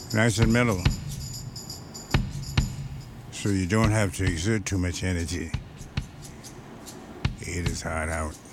Nice and mellow. So you don't have to exert too much energy. It is hard out.